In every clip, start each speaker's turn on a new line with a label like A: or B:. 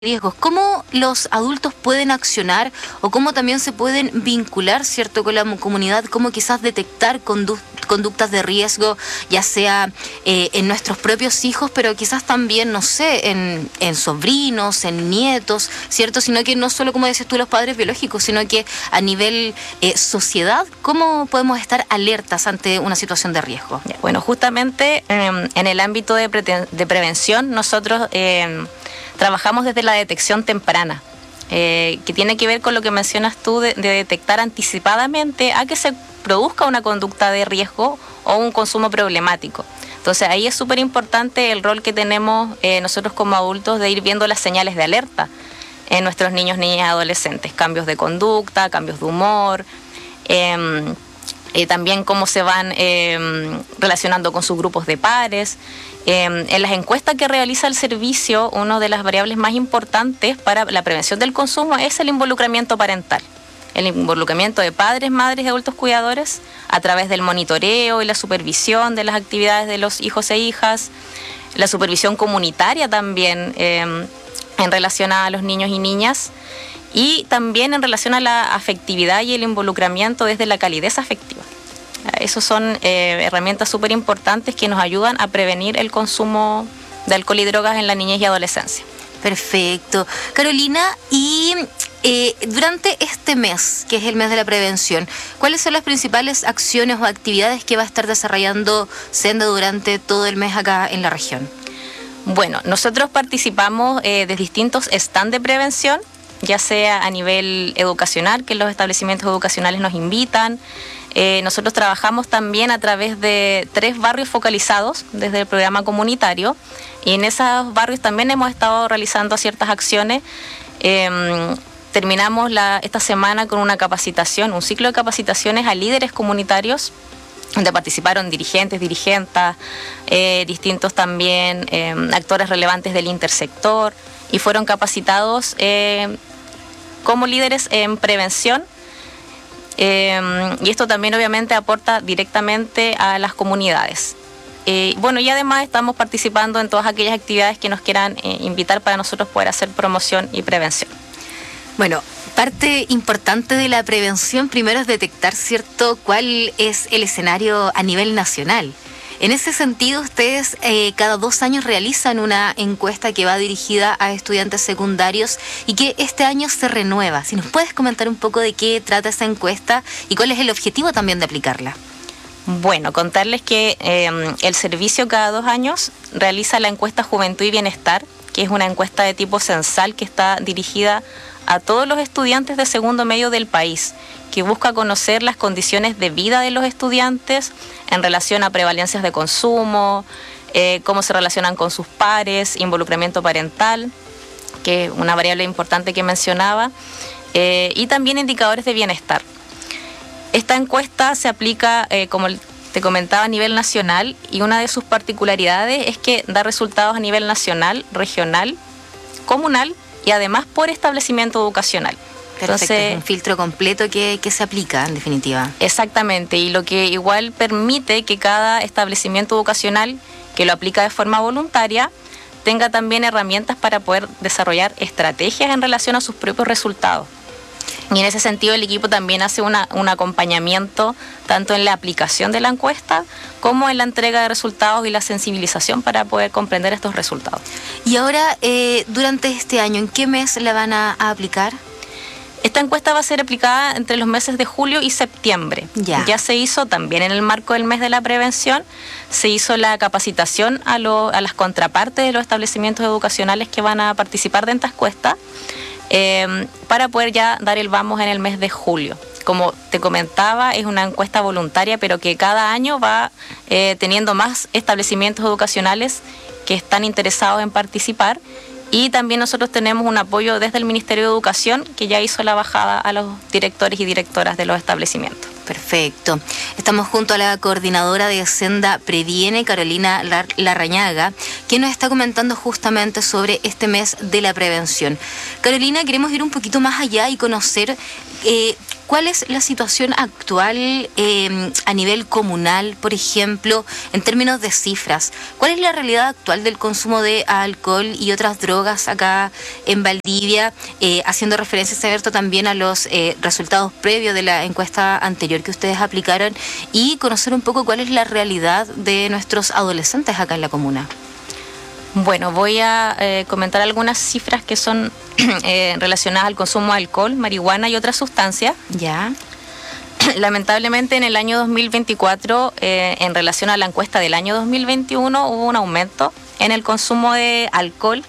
A: riesgos, ¿cómo los adultos pueden accionar o cómo también se pueden vincular, cierto, con la comunidad? ¿Cómo quizás detectar conductas de riesgo, ya sea en nuestros propios hijos, pero quizás también, no sé, en sobrinos, en nietos, cierto? Sino que no solo, como decías tú, los padres biológicos, sino que a nivel sociedad, ¿cómo podemos estar alertas ante una situación de riesgo?
B: Bueno, justamente en el ámbito de prevención, nosotros trabajamos desde la detección temprana, que tiene que ver con lo que mencionas tú de detectar anticipadamente a que se produzca una conducta de riesgo o un consumo problemático. Entonces ahí es súper importante el rol que tenemos nosotros como adultos de ir viendo las señales de alerta en nuestros niños, niñas y adolescentes, cambios de conducta, cambios de humor, también cómo se van relacionando con sus grupos de pares. En las encuestas que realiza el servicio, una de las variables más importantes para la prevención del consumo es el involucramiento parental. El involucramiento de padres, madres y adultos cuidadores a través del monitoreo y la supervisión de las actividades de los hijos e hijas, la supervisión comunitaria también en relación a los niños y niñas, y también en relación a la afectividad y el involucramiento desde la calidez afectiva. Esas son herramientas súper importantes que nos ayudan a prevenir el consumo de alcohol y drogas en la niñez y adolescencia.
A: Perfecto. Carolina, y durante este mes, que es el mes de la prevención, ¿cuáles son las principales acciones o actividades que va a estar desarrollando Senda durante todo el mes acá en la región?
B: Bueno, nosotros participamos de distintos stands de prevención, ya sea a nivel educacional, que los establecimientos educacionales nos invitan. Nosotros trabajamos también a través de 3 barrios focalizados desde el programa comunitario, y en esos barrios también hemos estado realizando ciertas acciones. Terminamos esta semana con una capacitación, un ciclo de capacitaciones a líderes comunitarios, donde participaron dirigentes, dirigentas, distintos también actores relevantes del intersector, y fueron capacitados como líderes en prevención. Y esto también obviamente aporta directamente a las comunidades. Bueno, y además estamos participando en todas aquellas actividades que nos quieran invitar para nosotros poder hacer promoción y prevención.
A: Bueno, parte importante de la prevención primero es detectar, ¿cierto?, cuál es el escenario a nivel nacional. En ese sentido, ustedes cada 2 años realizan una encuesta que va dirigida a estudiantes secundarios y que este año se renueva. Si nos puedes comentar un poco de qué trata esa encuesta y cuál es el objetivo también de aplicarla.
B: Bueno, contarles que el servicio cada 2 años realiza la encuesta Juventud y Bienestar, que es una encuesta de tipo censal que está dirigida a todos los estudiantes de segundo medio del país, que busca conocer las condiciones de vida de los estudiantes en relación a prevalencias de consumo, cómo se relacionan con sus pares, involucramiento parental, que es una variable importante que mencionaba, y también indicadores de bienestar. Esta encuesta se aplica, como te comentaba, a nivel nacional, y una de sus particularidades es que da resultados a nivel nacional, regional, comunal y además por establecimiento educacional.
A: Perfecto, entonces, es un filtro completo que se aplica, en definitiva.
B: Exactamente, y lo que igual permite que cada establecimiento educacional que lo aplica de forma voluntaria tenga también herramientas para poder desarrollar estrategias en relación a sus propios resultados. Y en ese sentido el equipo también hace un acompañamiento tanto en la aplicación de la encuesta como en la entrega de resultados y la sensibilización para poder comprender estos resultados.
A: Y ahora, durante este año, ¿en qué mes la van a aplicar?
B: Esta encuesta va a ser aplicada entre los meses de julio y septiembre. Ya se hizo también en el marco del mes de la prevención, se hizo la capacitación a las contrapartes de los establecimientos educacionales que van a participar de esta encuesta, para poder ya dar el vamos en el mes de julio. Como te comentaba, es una encuesta voluntaria, pero que cada año va teniendo más establecimientos educacionales que están interesados en participar. Y también nosotros tenemos un apoyo desde el Ministerio de Educación, que ya hizo la bajada a los directores y directoras de los establecimientos.
A: Perfecto. Estamos junto a la coordinadora de Senda Previene, Carolina Larrañaga, que nos está comentando justamente sobre este mes de la prevención. Carolina, queremos ir un poquito más allá y conocer ¿cuál es la situación actual a nivel comunal, por ejemplo, en términos de cifras? ¿Cuál es la realidad actual del consumo de alcohol y otras drogas acá en Valdivia? Haciendo referencia, Alberto, también a los resultados previos de la encuesta anterior que ustedes aplicaron y conocer un poco cuál es la realidad de nuestros adolescentes acá en la comuna.
B: Bueno, voy a comentar algunas cifras que son relacionadas al consumo de alcohol, marihuana y otras sustancias.
A: Ya.
B: Lamentablemente en el año 2024, en relación a la encuesta del año 2021, hubo un aumento en el consumo de alcohol.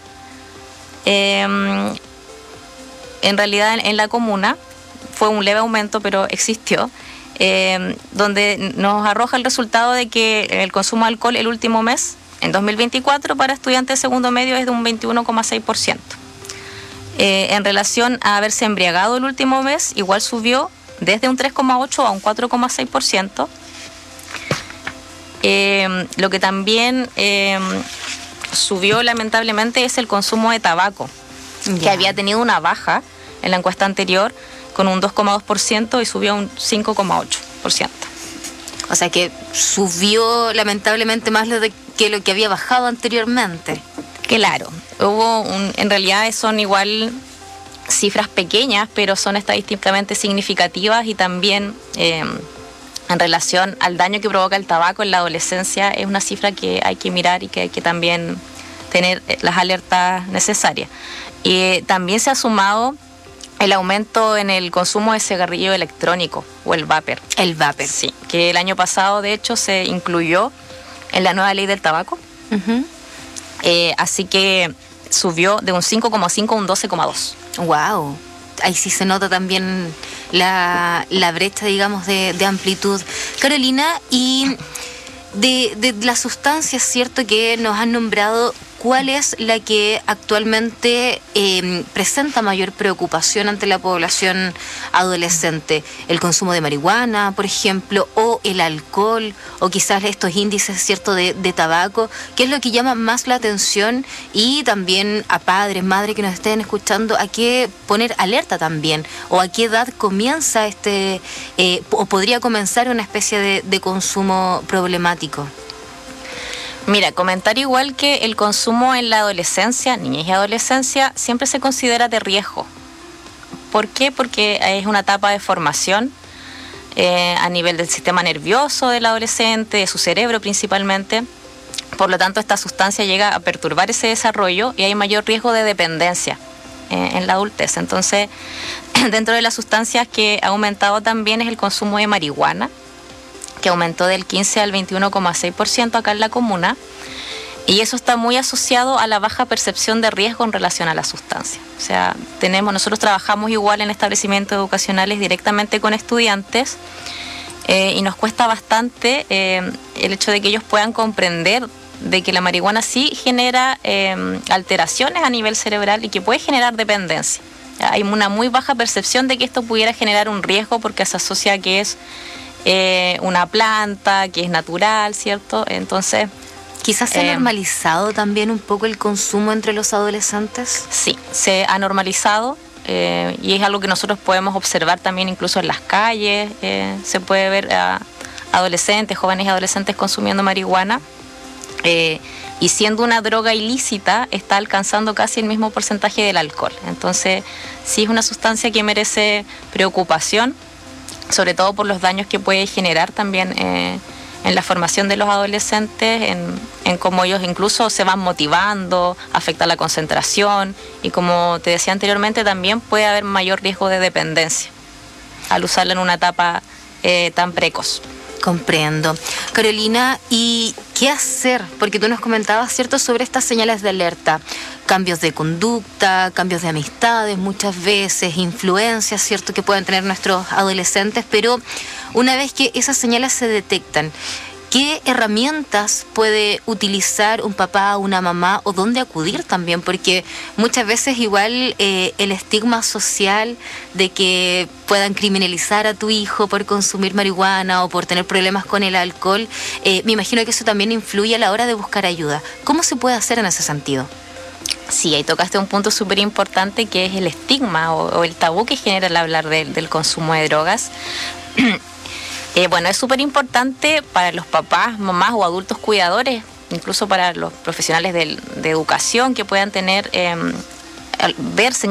B: En realidad en la comuna fue un leve aumento, pero existió, donde nos arroja el resultado de que el consumo de alcohol el último mes, en 2024, para estudiantes de segundo medio es de un 21,6%. En relación a haberse embriagado el último mes, igual subió desde un 3,8% a un 4,6%. Lo que también subió lamentablemente es el consumo de tabaco, que había tenido una baja en la encuesta anterior con un 2,2% y subió a un 5,8%.
A: O sea que subió lamentablemente más que lo que había bajado anteriormente.
B: Claro, en realidad son igual cifras pequeñas, pero son estadísticamente significativas y también en relación al daño que provoca el tabaco en la adolescencia es una cifra que hay que mirar y que hay que también tener las alertas necesarias. También se ha sumado el aumento en el consumo de cigarrillo electrónico o el vapor.
A: El vapor.
B: Sí, que el año pasado de hecho se incluyó en la nueva ley del tabaco. Uh-huh. Así que subió de un 5,5 a un 12,2.
A: ¡Wow! Ahí sí se nota también la brecha, digamos, de amplitud. Carolina, y de las sustancias, ¿cierto?, que nos han nombrado, ¿cuál es la que actualmente presenta mayor preocupación ante la población adolescente? ¿El consumo de marihuana, por ejemplo, o el alcohol, o quizás estos índices, ¿cierto?, de tabaco? ¿Qué es lo que llama más la atención? Y también a padres, madres que nos estén escuchando, ¿a qué poner alerta también? ¿O a qué edad comienza o podría comenzar una especie de consumo problemático?
B: Mira, comentar igual que el consumo en la adolescencia, niñez y adolescencia, siempre se considera de riesgo. ¿Por qué? Porque es una etapa de formación a nivel del sistema nervioso del adolescente, de su cerebro principalmente. Por lo tanto, esta sustancia llega a perturbar ese desarrollo y hay mayor riesgo de dependencia en la adultez. Entonces, dentro de las sustancias que ha aumentado también es el consumo de marihuana, que aumentó del 15 al 21,6% acá en la comuna, y eso está muy asociado a la baja percepción de riesgo en relación a la sustancia. O sea, nosotros trabajamos igual en establecimientos educacionales directamente con estudiantes y nos cuesta bastante el hecho de que ellos puedan comprender de que la marihuana sí genera alteraciones a nivel cerebral y que puede generar dependencia. Hay una muy baja percepción de que esto pudiera generar un riesgo porque se asocia a que es una planta, que es natural, ¿cierto? Entonces,
A: quizás se ha normalizado también un poco el consumo entre los adolescentes.
B: Sí, se ha normalizado y es algo que nosotros podemos observar también incluso en las calles. Se puede ver a adolescentes, jóvenes y adolescentes consumiendo marihuana y siendo una droga ilícita está alcanzando casi el mismo porcentaje del alcohol. Entonces, sí es una sustancia que merece preocupación, sobre todo por los daños que puede generar también en la formación de los adolescentes, en cómo ellos incluso se van motivando, afecta la concentración y, como te decía anteriormente, también puede haber mayor riesgo de dependencia al usarla en una etapa tan precoz.
A: Comprendo. Carolina, ¿y qué hacer? Porque tú nos comentabas, ¿cierto?, sobre estas señales de alerta. Cambios de conducta, cambios de amistades, muchas veces, influencias, ¿cierto?, que pueden tener nuestros adolescentes, pero una vez que esas señales se detectan, ¿qué herramientas puede utilizar un papá, una mamá, o dónde acudir también? Porque muchas veces igual el estigma social de que puedan criminalizar a tu hijo por consumir marihuana o por tener problemas con el alcohol, me imagino que eso también influye a la hora de buscar ayuda. ¿Cómo se puede hacer en ese sentido?
B: Sí, ahí tocaste un punto súper importante que es el estigma o el tabú que genera el hablar del consumo de drogas. Bueno, es súper importante para los papás, mamás o adultos cuidadores, incluso para los profesionales de educación que puedan tener, ver